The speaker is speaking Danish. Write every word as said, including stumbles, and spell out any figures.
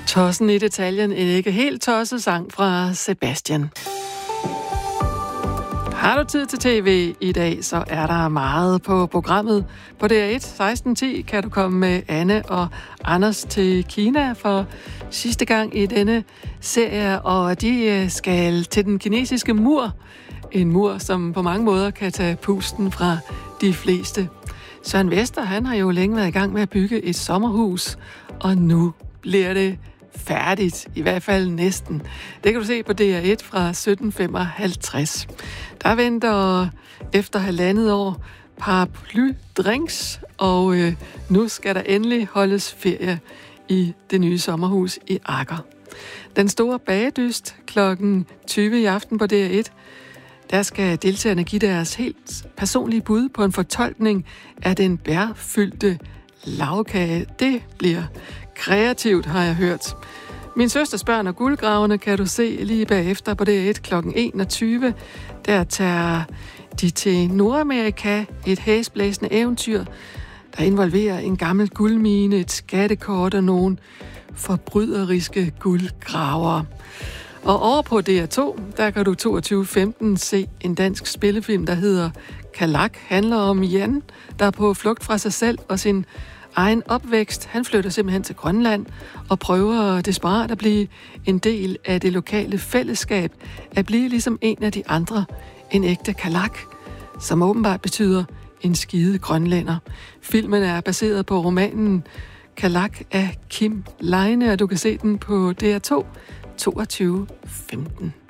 Tossen i detaljen, en ikke helt tosset sang fra Sebastian. Har du tid til tv i dag, så er der meget på programmet. På D R et seksten ti kan du komme med Anne og Anders til Kina for sidste gang i denne serie, og de skal til den kinesiske mur. En mur, som på mange måder kan tage pusten fra de fleste. Søren Vester, han har jo længe været i gang med at bygge et sommerhus, og nu bliver det færdigt, i hvert fald næsten. Det kan du se på D R et fra sytten femoghalvtreds. Der venter efter halvandet år paraplydrinks, og øh, nu skal der endelig holdes ferie i det nye sommerhus i Akker. Den store bagedyst klokken tyve i aften på D R et. Der skal deltagerne give deres helt personlige bud på en fortolkning af den bærfyldte lagkage. Det bliver kreativt, har jeg hørt. Min søsters børn og guldgraverne kan du se lige bagefter på D R et klokken enogtyve. Der tager de til Nordamerika, et hæsblæsende eventyr, der involverer en gammel guldmine, et skattekort og nogle forbryderiske guldgravere. Og over på D R to, der kan du toogtyve femten se en dansk spillefilm, der hedder Kalak. Handler om Jan, der er på flugt fra sig selv og sin egen opvækst. Han flytter simpelthen til Grønland og prøver desperat at blive en del af det lokale fællesskab, at blive ligesom en af de andre, en ægte kalak, som åbenbart betyder en skide grønlænder. Filmen er baseret på romanen Kalak af Kim Leine, og du kan se den på D R to toogtyve femten.